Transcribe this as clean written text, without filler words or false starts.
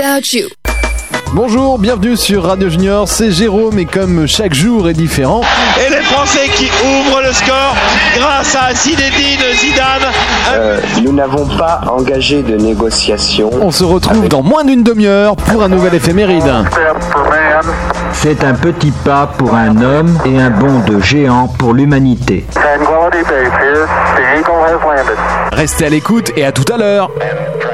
Without you. Bonjour, bienvenue sur Radio Junior, c'est Jérôme et comme chaque jour est différent... Et les Français qui ouvrent le score grâce à Zinedine Zidane. Nous n'avons pas engagé de négociation. On se retrouve dans moins d'une demi-heure pour un nouvel éphéméride. C'est un petit pas pour un homme et un bond de géant pour l'humanité. Restez à l'écoute et à tout à l'heure.